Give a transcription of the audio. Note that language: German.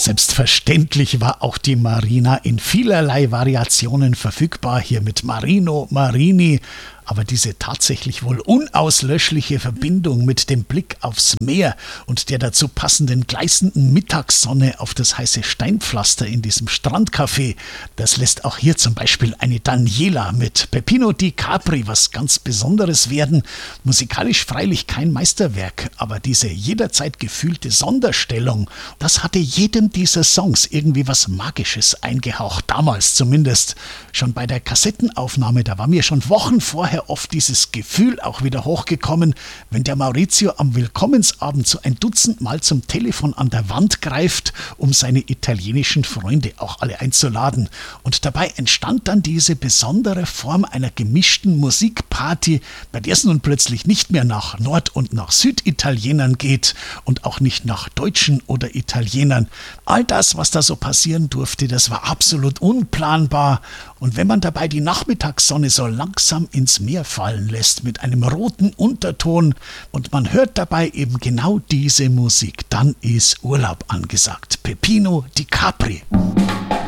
Selbstverständlich war auch die Marina in vielerlei Variationen verfügbar, hier mit Marino, Marini, aber diese tatsächlich wohl unauslöschliche Verbindung mit dem Blick aufs Meer und der dazu passenden gleißenden Mittagssonne auf das heiße Steinpflaster in diesem Strandcafé, das lässt auch hier zum Beispiel eine Daniela mit Peppino di Capri was ganz Besonderes werden. Musikalisch freilich kein Meisterwerk, aber diese jederzeit gefühlte Sonderstellung, das hatte jedem dieser Songs irgendwie was Magisches eingehaucht, damals zumindest. Schon bei der Kassettenaufnahme, da war mir schon Wochen vorher oft dieses Gefühl auch wieder hochgekommen, wenn der Maurizio am Willkommensabend so ein Dutzend Mal zum Telefon an der Wand greift, um seine italienischen Freunde auch alle einzuladen. Und dabei entstand dann diese besondere Form einer gemischten Musikparty, bei der es nun plötzlich nicht mehr nach Nord- und nach Süditalienern geht und auch nicht nach Deutschen oder Italienern. All das, was da so passieren durfte, das war absolut unplanbar. Und wenn man dabei die Nachmittagssonne so langsam ins Meer fallen lässt mit einem roten Unterton und man hört dabei eben genau diese Musik, dann ist Urlaub angesagt. Peppino di Capri.